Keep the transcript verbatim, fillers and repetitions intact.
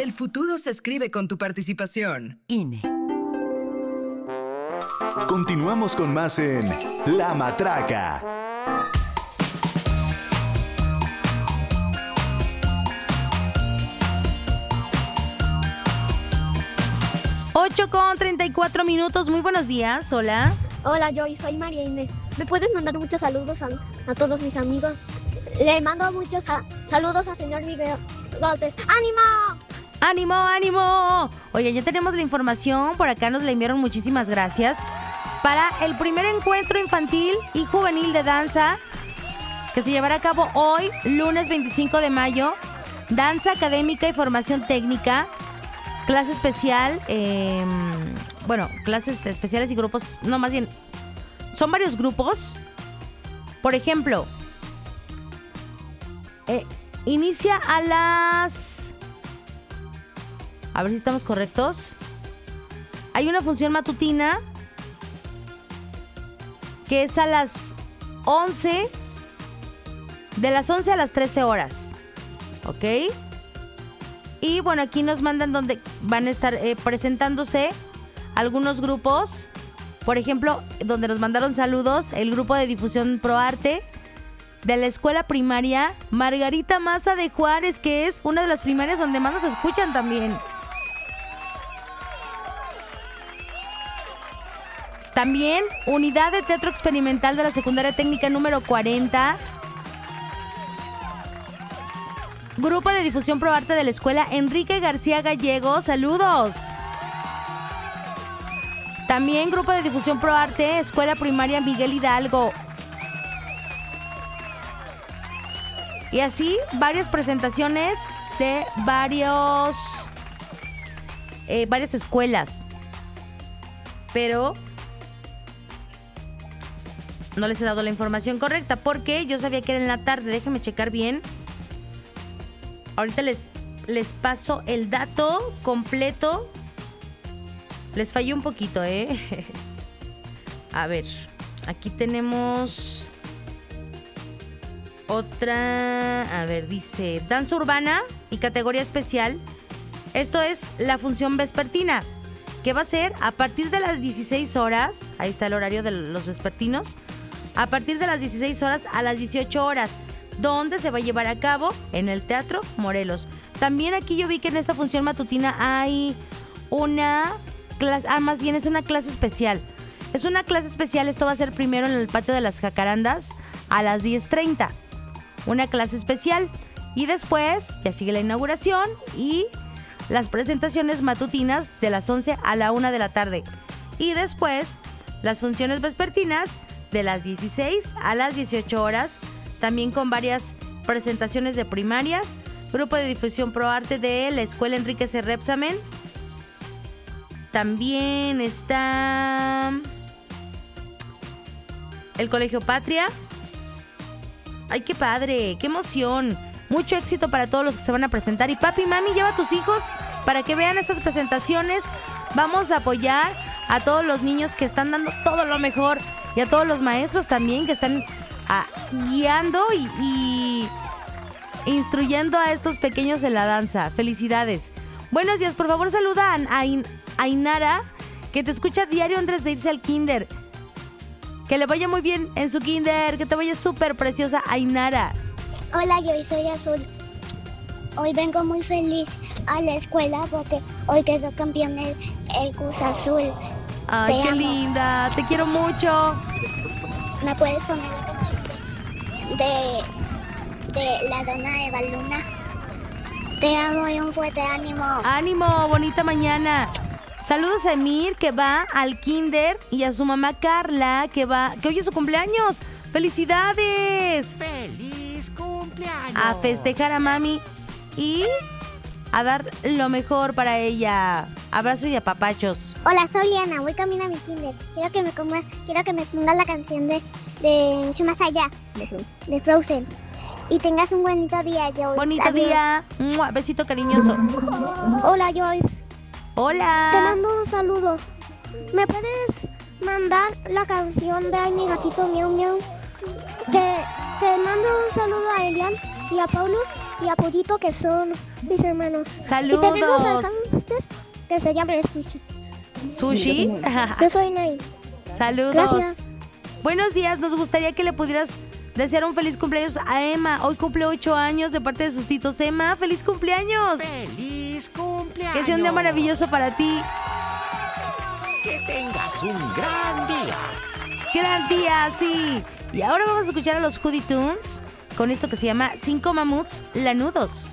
El futuro se escribe con tu participación. I N E. Continuamos con más en La Matraca. ocho con treinta y cuatro minutos. Muy buenos días. Hola. Hola, Joy. Soy María Inés. ¿Me puedes mandar muchos saludos a, a todos mis amigos? Le mando muchos a, saludos a señor Miguel López. ¡Ánimo! ¡Ánimo, ánimo! Oye, ya tenemos la información. Por acá nos la enviaron. Muchísimas gracias. Para el primer encuentro infantil y juvenil de danza que se llevará a cabo hoy, lunes veinticinco de mayo. Danza académica y formación técnica. Clase especial. Eh, bueno, clases especiales y grupos. No, más bien, son varios grupos. Por ejemplo, eh, inicia a las... A ver si estamos correctos. Hay una función matutina que es a las once. De las once a las trece horas. ¿Ok? Y bueno, aquí nos mandan donde van a estar eh, presentándose algunos grupos. Por ejemplo, donde nos mandaron saludos, el grupo de difusión ProArte de la escuela primaria Margarita Maza de Juárez, que es una de las primarias donde más nos escuchan también. También unidad de teatro experimental de la secundaria técnica número cuarenta. Grupo de difusión ProArte de la escuela Enrique García Gallego. ¡Saludos! También grupo de difusión ProArte, escuela primaria Miguel Hidalgo. Y así, varias presentaciones de varios, eh, varias escuelas. Pero no les he dado la información correcta porque yo sabía que era en la tarde. Déjenme checar bien. Ahorita les, les paso el dato completo. Les falló un poquito, ¿eh? A ver, aquí tenemos otra. A ver, dice danza urbana y categoría especial. Esto es la función vespertina, que va a ser a partir de las dieciséis horas. Ahí está el horario de los vespertinos. A partir de las dieciséis horas a las dieciocho horas. Donde se va a llevar a cabo en el Teatro Morelos. También aquí yo vi que en esta función matutina hay una clase, ah, más bien es una clase especial. Es una clase especial, esto va a ser primero en el patio de las Jacarandas a las diez treinta. Una clase especial. Y después ya sigue la inauguración y las presentaciones matutinas de las once a la una de la tarde. Y después las funciones vespertinas de las dieciséis a las dieciocho horas. También con varias presentaciones de primarias. Grupo de difusión ProArte de la escuela Enrique C. Repsamen. También está el Colegio Patria. ¡Ay, qué padre! ¡Qué emoción! Mucho éxito para todos los que se van a presentar. Y papi, mami, lleva a tus hijos para que vean estas presentaciones. Vamos a apoyar a todos los niños que están dando todo lo mejor. Y a todos los maestros también que están a, guiando y, y instruyendo a estos pequeños en la danza. ¡Felicidades! Buenos días, por favor saluda a, In, a Inara, que te escucha diario antes de irse al kinder. Que le vaya muy bien en su kinder, que te vaya súper preciosa, Ainara. Hola, yo soy Azul. Hoy vengo muy feliz a la escuela porque hoy quedó campeón el, el Cruz Azul. Ay, te qué amo. Linda, te quiero mucho. ¿Me puedes poner la canción de, de, de la dona Eva Luna? Te amo y un fuerte ánimo. Ánimo, bonita mañana. Saludos a Emir, que va al kinder, y a su mamá Carla, que va, que hoy es su cumpleaños. ¡Felicidades! ¡Feliz cumpleaños! A festejar a mami y a dar lo mejor para ella. Abrazos y apapachos. Hola, soy Liana, voy camino a mi kinder. Quiero que me coma, quiero que me pongas la canción de, de Mucho Más Allá, de Frozen. De Frozen. Y tengas un bonito día, Joyce. Bonito Adiós. día. ¡Mua! Besito cariñoso. Hola, Joyce. Hola. Te mando un saludo. ¿Me puedes mandar la canción de Ay, mi gatito miau miau? Te, te mando un saludo a Elian y a Paulo y a Pollito, que son mis hermanos. Saludos. Y tenemos al hámster, que se llama Sushi. ¿Sushi? Yo soy Nay. Saludos. Gracias. Buenos días, nos gustaría que le pudieras desear un feliz cumpleaños a Emma. Hoy cumple ocho años de parte de sus titos. Emma, ¡feliz cumpleaños! ¡Feliz cumpleaños! Que sea un día maravilloso para ti. Que tengas un gran día. ¡Gran día, sí! Y ahora vamos a escuchar a los Hoodie Tunes con esto que se llama Cinco Mamuts Lanudos.